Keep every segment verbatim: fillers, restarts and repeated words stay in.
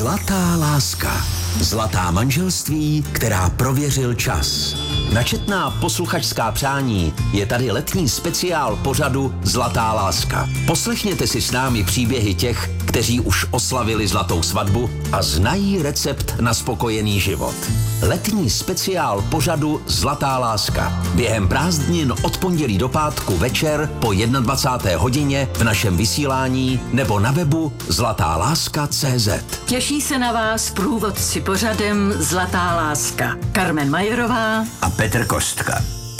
Zlatá láska. Zlatá manželství, která prověřil čas. Na četná posluchačská přání je tady letní speciál pořadu Zlatá láska. Poslechněte si s námi příběhy těch, kteří už oslavili zlatou svatbu a znají recept na spokojený život. Letní speciál pořadu Zlatá láska. Během prázdnin od pondělí do pátku večer po dvacáté jedné hodině v našem vysílání nebo na webu zlatá láska tečka cé zet. Těší se na vás průvodci pořadem Zlatá láska. Karmen Majerová A Petr Kostka.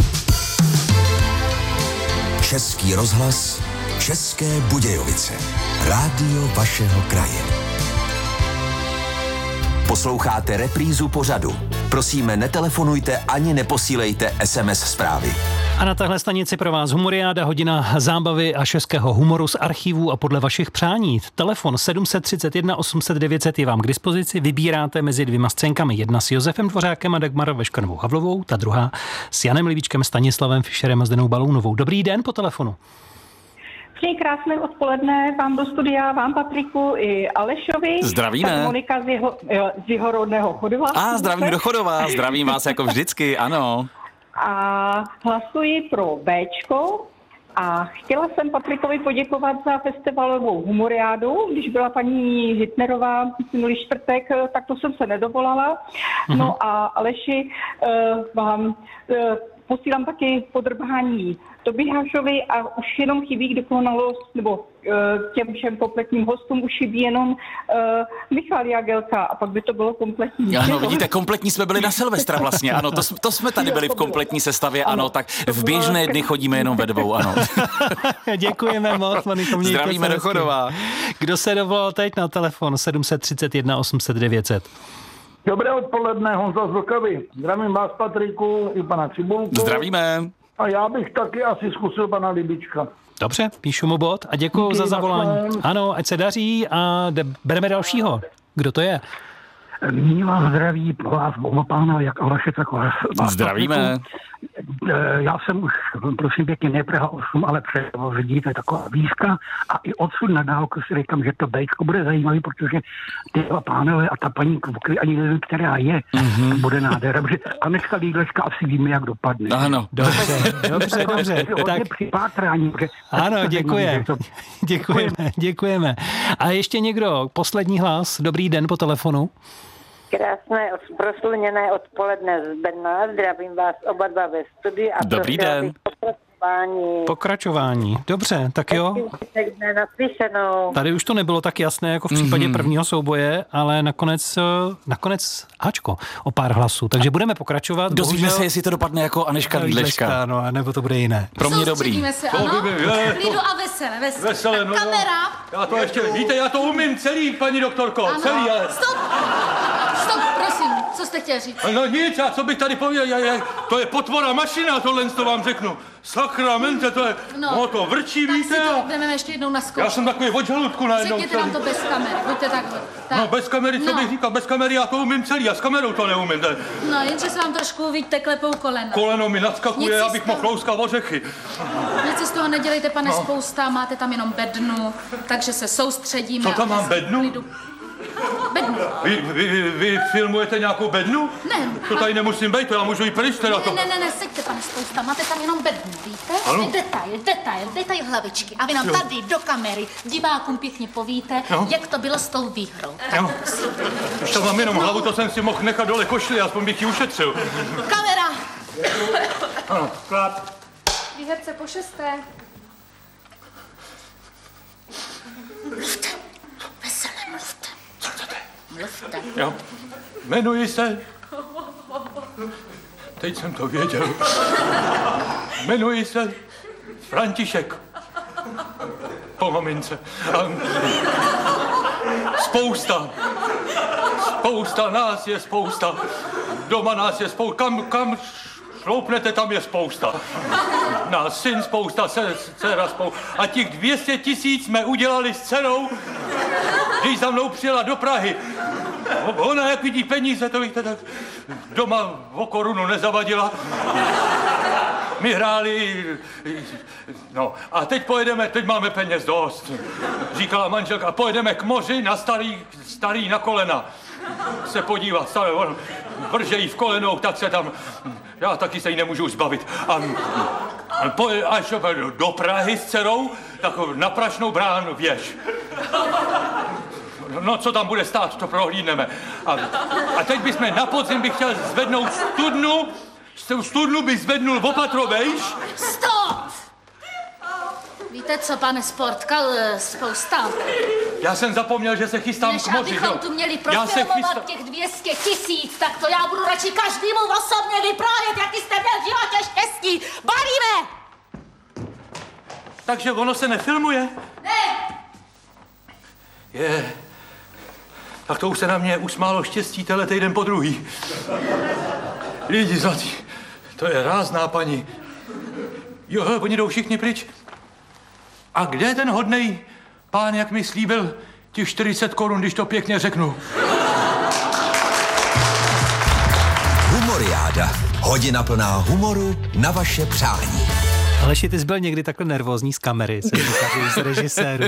Český rozhlas, České Budějovice. Rádio vašeho kraje. Posloucháte reprízu pořadu. Prosíme, netelefonujte ani neposílejte es em es zprávy. A na téhle stanici pro vás Humoriáda, hodina zábavy a českého humoru z archívů a podle vašich přání. Telefon sedm set třicet jedna osm set devět set je vám k dispozici. Vybíráte mezi dvěma scénkami. Jedna s Josefem Dvořákem a Dagmar Veškanovou Havlovou, ta druhá s Janem Livíčkem, Stanislavem Fischerem a Zdenou Balounovou. Dobrý den po telefonu. Přeji krásné odpoledne vám do studia, vám Patriku i Alešovi. Zdravíme. Tak Monika z jeho, z jeho rodného Chodova. A zdravím do Chodova, zdravím vás jako vždycky, ano. A hlasuji pro Béčko a chtěla jsem Patrikovi poděkovat za festivalovou humoriádu. Když byla paní Hitnerová minulý čtvrtek, tak to jsem se nedovolala. Mm-hmm. No a Aleši, vám posílám taky podrbhání Tobiášovi a už jenom chybí dokonalost, nebo těm všem kompletním hostům už chybí jenom uh, Michal Jagelka a pak by to bylo kompletní. Ano, vidíte, kompletní jsme byli na Silvestra vlastně, ano, to, to jsme tady byli v kompletní sestavě, ano, tak v běžné dny chodíme jenom ve dvou, ano. Děkujeme moc, Moniko. Zdravíme do Chodova. Kdo se dovolal teď na telefon sedm set třicet jedna osm set devět set? Dobré odpoledne, Honza z Vlkavy. Zdravím vás, Patriku, i pana Cibulku. Zdravíme. A já bych taky asi zkusil pana Libička. Dobře, píšu mu bod a děkuju za zavolání. Ano, ať se daří a de- bereme dalšího. Kdo to je? Nyní vás zdraví, pro vás oba pána, jak Aleše, tak vás. Zdravíme. Já jsem už, prosím pěkně, ne Praha osm, ale Převozdí, to je taková výzka a i odsud na dálku si říkám, že to Bčko bude zajímavý, protože ty dva pánové a ta paní, ani nevím, která je, mm-hmm. bude nádhera, protože Aneška Lídleška asi víme, jak dopadne. Ano. Dobře, dobře, dobře. Tak připátrání. Ano, děkujem. Děkujeme, děkujeme. A ještě někdo, poslední hlas, dobrý den po telefonu. Krásné, prosluněné odpoledne z Brna. Zdravím vás oba dva ve studiu. A dobrý den. Pokračování. Pokračování. Dobře, tak jo. Tady už to nebylo tak jasné jako v případě mm-hmm. prvního souboje, ale nakonec, nakonec Ačko o pár hlasů. Takže budeme pokračovat. Dozvíme bohužel... se, jestli to dopadne jako Aneška Lídleška. No, nebo to bude jiné. Pro mě dobrý. Se, ano? Klidu a vesele, vesele. Vesele, no, kamera. Já to ještě, víte, já to umím celý, paní doktorko, ano. celý, ale... Stop! Stop, prosím, co jste chtěl říct? No nic, a co bych tady pověděl, já, já, to je potvora mašina, tohle to vám řeknu. Sakramente, to je, no, no to vrčí, tak víte? Tak si to jdeme ještě jednou na zkoušku. Já jsem takový od žaludku najednou. Řekněte nám to bez kamery, buďte takhle. Tak. No bez kamery, co no. bych říkal, bez kamery já to umím celý, a s kamerou to neumím. Ne? No, jenže se vám trošku, vidíte, klepou koleno. Koleno mi nadskakuje, já bych mohl louskat ořechy. Nic si z toho nedělejte, pane, no. Spousta, máte tam jenom bednu, takže se soustředíme. Co tam mám, bednu? Bednu. Vy, vy, vy, vy filmujete nějakou bednu? Ne. To tady nemusím být, to já můžu jít pryč teda to. Ne, ne, ne, seďte, pane Spousta, máte tam jenom bednu, víte? Ano. Detail, detail, detail hlavičky. A vy nám jo. tady do kamery divákům pěkně povíte, jo. jak to bylo s tou výhrou. Jo. Už tam mám jenom no. hlavu, to jsem si mohl nechat dole košli, aspoň bych ji ušetřil. Kamera! Ano, klap. Výherce po šesté. Mluvte, veselé mluvte. Co chcete? Mluvte. Jo. Jmenuji se... Teď jsem to věděl. Jmenuji se František. Po mamince. A... Spousta. Spousta, nás je spousta. Doma nás je spousta. Kam, kam šloupnete, tam je spousta. Nás syn spousta, dcera spousta. A těch dvě stě tisíc jsme udělali s dcerou, když za mnou přijela do Prahy. Ona, jak vidí peníze, to víte, tak doma o korunu nezavadila. my hráli, no a teď pojedeme, teď máme peněz dost, říkala manželka, a pojedeme k moři na starý, starý na kolena se podívat, staré, vrže jí v kolenou, tak se tam, já taky se jí nemůžu už zbavit. A, a po, až do Prahy s dcerou, takovou na Prašnou bránu věž. No, co tam bude stát, to prohlídneme. A, a teď bychom na podzim bych chtěl zvednout studnu, studnu bych zvednul v opatrovejš. Stop! Víte co, pane Sportka, spousta? Já jsem zapomněl, že se chystám Než k moři. abychom no. tu měli Já se profilmovat chystám... těch dvě stě tisíc, tak to já budu radši každému osobně vyprávět, jaký jste měl v životě štěstí. Balíme! Takže ono se nefilmuje? Ne! Je... Tak to už se na mě usmálo štěstí tenhle týden po druhý. Lidi zlatí, to je rázná paní. Jo, hele, oni jdou všichni pryč. A kde je ten hodnej pán, jak mi slíbil těch čtyřicet korun, když to pěkně řeknu? Humoriáda. Hodina plná humoru na vaše přání. Aleši, ty jsi byl někdy takhle nervózní z kamery, se říkáš z režiséru.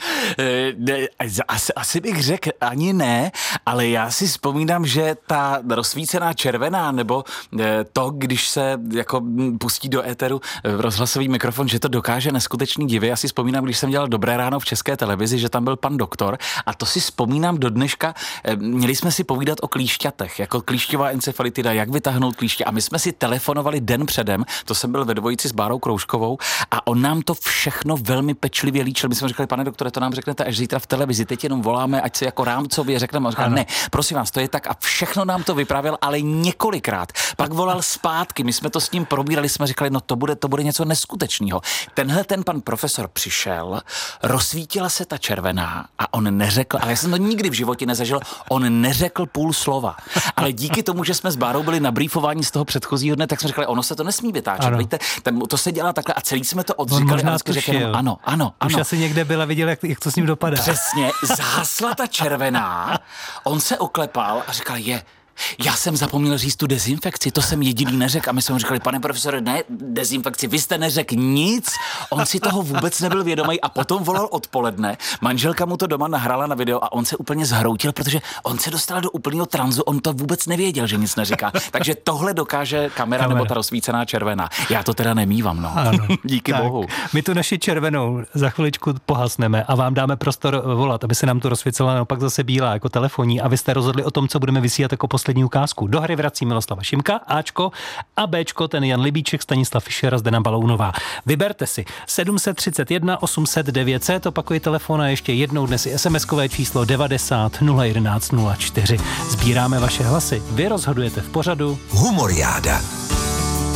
Ne, asi, asi bych řekl ani ne, ale já si vzpomínám, že ta rozsvícená červená, nebo to, když se jako pustí do éteru rozhlasový mikrofon, že to dokáže neskutečný divy. Já si vzpomínám, když jsem dělal Dobré ráno v České televizi, že tam byl pan doktor, a to si vzpomínám do dneška. Měli jsme si povídat o klíšťatech, jako klíšťová encefalitida, jak vytáhnout klíště, a my jsme si telefonovali den předem, to jsem byl ve dvojici s Bárou Krouškovou, a on nám to všechno velmi pečlivě líčil. My jsme řekli, pane doktore, to nám řeknete až zítra v televizi, teď jenom voláme, ať se jako rámcově řekneme. A říkal, ne, prosím vás, to je tak, a všechno nám to vyprávěl, ale několikrát. Pak volal zpátky, my jsme to s ním probírali, jsme říkali, no to bude, to bude něco neskutečného. Tenhle ten pan profesor přišel, rozsvítila se ta červená a on neřekl, ale já jsem to nikdy v životě nezažil, on neřekl půl slova. Ale díky tomu, že jsme s Bárou byli nabrýfováni z toho předchozího dne, tak jsme říkali, ono se to nesmí vytáčet. Víte, ten, to se dělá takhle, a celý jsme to odříkali a řekli, ano, ano, ano. Už asi někde byl a viděl, jak, jak to s ním dopadá. Přesně, zhasla ta červená, on se oklepal a říkal, je, já jsem zapomněl říct tu dezinfekci, to jsem jediný neřekl, a my jsme mu říkali, pane profesore, ne, dezinfekci, vy jste neřekl nic, on si toho vůbec nebyl vědomý, a potom volal odpoledne, manželka mu to doma nahrála na video a on se úplně zhroutil, protože on se dostal do úplného tranzu, on to vůbec nevěděl, že nic neříká. Takže tohle dokáže kamera, kamera. nebo ta rozsvícená červená. Já to teda nemívám, no. Ano. Díky tak, bohu. My tu naši červenou za chviličku pohasneme a vám dáme prostor volat, aby se nám tu rozsvícela naopak zase bílá jako telefonní, a vy jste rozhodli o tom, co budeme vysílat jako poslední ukázku. Do hry vrací Miloslava Šimka, Ačko, a Bčko, ten Jan Libíček, Stanislav Fischer a Zdena Balounová. Vyberte si sedm set třicet jedna osm set devět set, opakuji telefon, a ještě jednou dnes i es em eskové číslo devadesát nula jedenáct nula čtyři. Sbíráme vaše hlasy. Vy rozhodujete v pořadu Humoriáda.